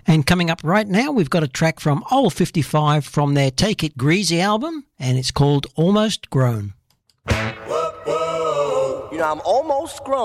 And coming up right now, we've got a track from Old 55 from their Take It Greasy album, and it's called Almost Grown. Whoa, whoa. You know, I'm almost grown.